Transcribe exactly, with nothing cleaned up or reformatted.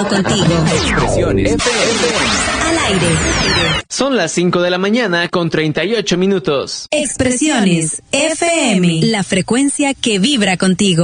vibrando contigo. Expresiones F M. Al aire. Son las cinco de la mañana con treinta y ocho minutos. Expresiones F M. La frecuencia que vibra contigo.